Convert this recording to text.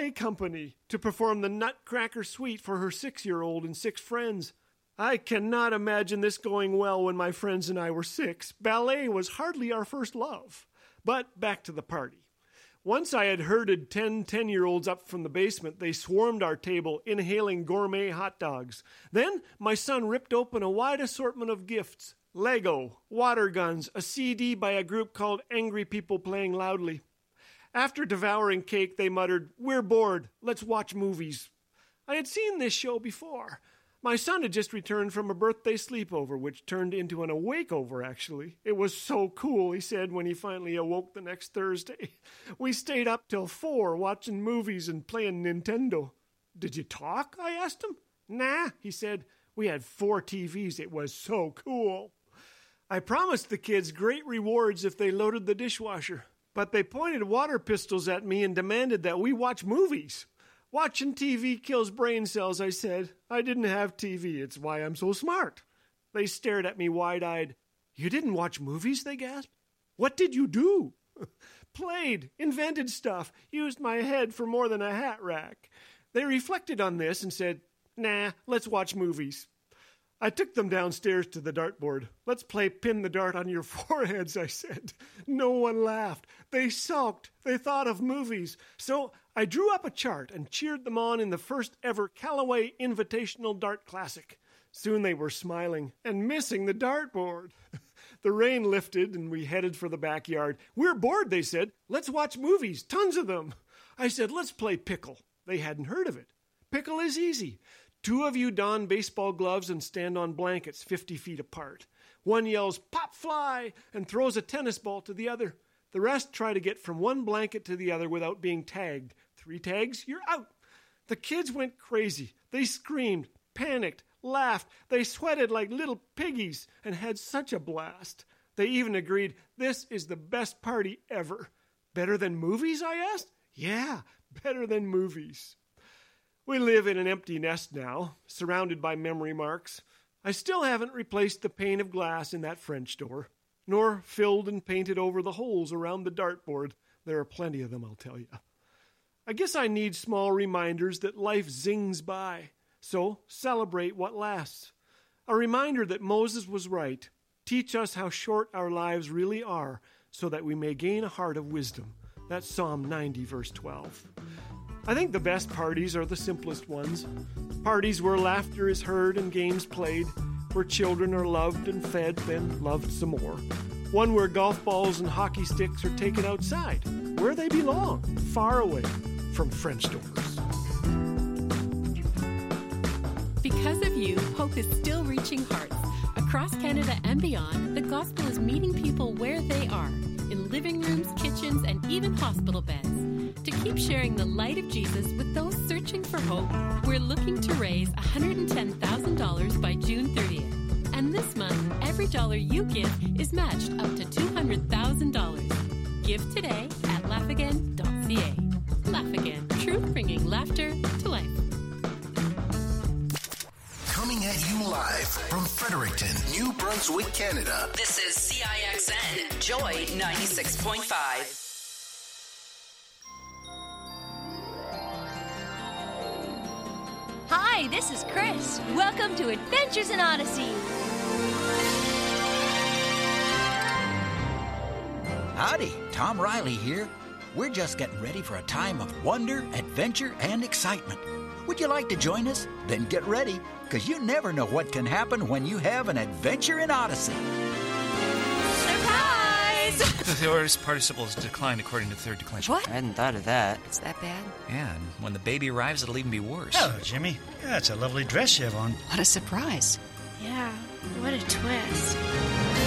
ballet company to perform the Nutcracker Suite for her 6-year-old and 6 friends. I cannot imagine this going well when my friends and I were 6. Ballet was hardly our first love. But back to the party. Once I had herded 10 10-year-olds up from the basement, they swarmed our table, inhaling gourmet hot dogs. Then my son ripped open a wide assortment of gifts. Lego, water guns, a CD by a group called Angry People Playing Loudly. After devouring cake, they muttered, "We're bored. Let's watch movies." I had seen this show before. My son had just returned from a birthday sleepover, which turned into an awake-over, actually. It was so cool, he said, when he finally awoke the next Thursday. We stayed up till 4 watching movies and playing Nintendo. "Did you talk?" I asked him. "Nah," he said. "We had 4 TVs. It was so cool." I promised the kids great rewards if they loaded the dishwasher, but they pointed water pistols at me and demanded that we watch movies. "Watching TV kills brain cells," I said. "I didn't have TV. It's why I'm so smart." They stared at me wide-eyed. "You didn't watch movies?" they gasped. "What did you do?" "Played, invented stuff, used my head for more than a hat rack." They reflected on this and said, "Nah, let's watch movies." I took them downstairs to the dartboard. "Let's play pin the dart on your foreheads," I said. No one laughed. They sulked. They thought of movies. So I drew up a chart and cheered them on in the first ever Callaway Invitational Dart Classic. Soon they were smiling and missing the dartboard. The rain lifted and we headed for the backyard. "We're bored," they said. "Let's watch movies, tons of them." I said, "Let's play pickle." They hadn't heard of it. Pickle is easy. 2 of you don baseball gloves and stand on blankets 50 feet apart. One yells, "Pop fly," and throws a tennis ball to the other. The rest try to get from one blanket to the other without being tagged. 3 tags, you're out. The kids went crazy. They screamed, panicked, laughed. They sweated like little piggies and had such a blast. They even agreed, "This is the best party ever." "Better than movies?" I asked. "Yeah, better than movies." We live in an empty nest now, surrounded by memory marks. I still haven't replaced the pane of glass in that French door, nor filled and painted over the holes around the dartboard. There are plenty of them, I'll tell you. I guess I need small reminders that life zings by, so celebrate what lasts. A reminder that Moses was right. Teach us how short our lives really are, so that we may gain a heart of wisdom. That's Psalm 90, verse 12. I think the best parties are the simplest ones. Parties where laughter is heard and games played, where children are loved and fed, then loved some more. One where golf balls and hockey sticks are taken outside, where they belong, far away from French doors. Because of you, hope is still reaching hearts. Across Canada and beyond, the gospel is meeting people where they are, in living rooms, kitchens, and even hospital beds. To keep sharing the light of Jesus with those searching for hope, we're looking to raise $110,000 by June 30th. And this month, every dollar you give is matched up to $200,000. Give today at laughagain.ca. Laugh Again, truth bringing laughter to life. Coming at you live from Fredericton, New Brunswick, Canada. This is CIXN Joy 96.5. Hi, this is Chris. Welcome to Adventures in Odyssey. Howdy, Tom Riley here. We're just getting ready for a time of wonder, adventure, and excitement. Would you like to join us? Then get ready, because you never know what can happen when you have an adventure in Odyssey. Surprise! The aorist participle is declined according to the third declension. What? I hadn't thought of that. Is that bad? Yeah, and when the baby arrives, it'll even be worse. Hello, Jimmy. That's a lovely dress you have on. What a surprise. Yeah, what a twist.